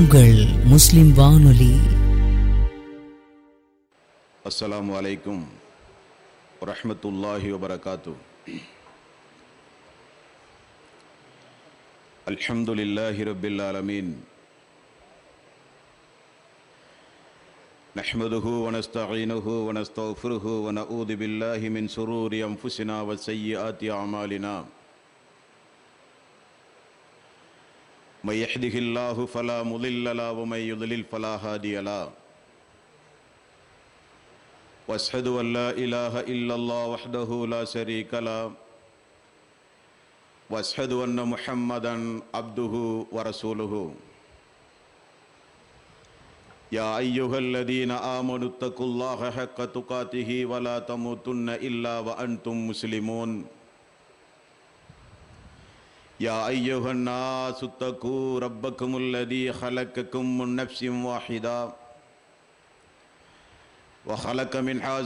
உங்கள் முஸ்லிம் வானொலி. அஸ்ஸலாமு அலைக்கும் வரஹ்மத்துல்லாஹி வபரகாத்து. அல்ஹம்துலில்லாஹி ரப்பில் ஆலமீன். நஹ்மதுஹு வ நஸ்தஈனுஹு வ நஸ்தக்ஃபிருஹு வ நஊது பில்லாஹி மின் ஷுரூரி அன்ஃபுஸினா வ ஸய்யிஆத்தி அமாலினா. மன் யஹ்திஹில்லாஹு ஃபலா முضில்ல லஹு வ மன் யுض்லில் ஃபலா ஹாதிய லஹு. واشهد ان لا اله الا الله وحده لا شريك له واشهد ان محمدا عبده ورسوله. يا ايها الذين امنوا اتقوا الله حق تقاته ولا تموتن الا وانتم مسلمون. يا ايها الناس اتقوا ربكم الذي خلقكم من نفس واحده وخلق منها